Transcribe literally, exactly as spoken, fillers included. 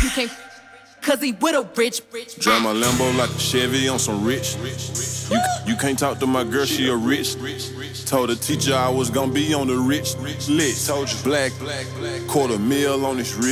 You can't cause he with a rich, rich. Drive my Lambo like a Chevy on some rich. You, you can't talk to my girl, she a rich. Told the teacher I was gonna be on the rich list. Told you black, quarter mil on this rich.